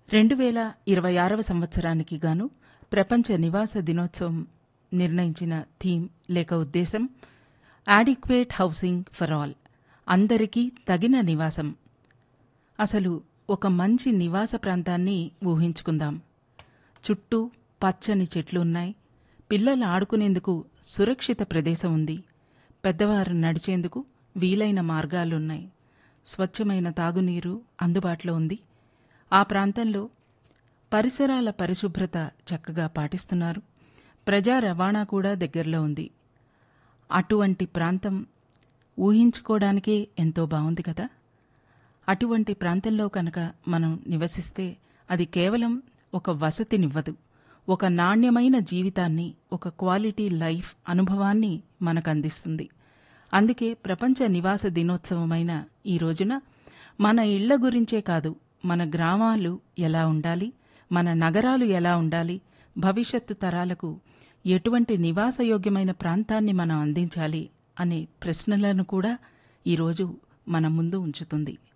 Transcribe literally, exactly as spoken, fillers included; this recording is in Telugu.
రెండు వేల ఇరవై ఆరవ సంవత్సరానికి గాను ప్రపంచ నివాస దినోత్సవం నిర్ణయించిన థీమ్ లేక ఉద్దేశం యాడిక్వేట్ హౌసింగ్ ఫర్ ఆల్, అందరికీ తగిన నివాసం. అసలు ఒక మంచి నివాస ప్రాంతాన్ని ఊహించుకుందాం. చుట్టూ పచ్చని చెట్లు ఉన్నాయి, పిల్లలు ఆడుకునేందుకు సురక్షిత ప్రదేశం ఉంది, పెద్దవారు నడిచేందుకు వీలైన మార్గాలున్నాయి, స్వచ్ఛమైన తాగునీరు అందుబాటులో ఉంది. ఆ ప్రాంతంలో పరిసరాల పరిశుభ్రత చక్కగా పాటిస్తున్నారు, ప్రజా రవాణా కూడా దగ్గరలో ఉంది. అటువంటి ప్రాంతం ఊహించుకోవడానికే ఎంతో బాగుంది కదా. అటువంటి ప్రాంతంలో కనుక మనం నివసిస్తే అది కేవలం ఒక వసతినివ్వదు, ఒక నాణ్యమైన జీవితాన్ని, ఒక క్వాలిటీ లైఫ్ అనుభవాన్ని మనకు అందిస్తుంది. అందుకే ప్రపంచ నివాస దినోత్సవమైన ఈ రోజున మన ఇళ్ల గురించే కాదు, మన గ్రామాలు ఎలా ఉండాలి, మన నగరాలు ఎలా ఉండాలి, భవిష్యత్తు తరాలకు ఎటువంటి నివాసయోగ్యమైన ప్రాంతాన్ని మనం అందించాలి అనే ప్రశ్నలను కూడా ఈరోజు మన ముందు ఉంచుతుంది.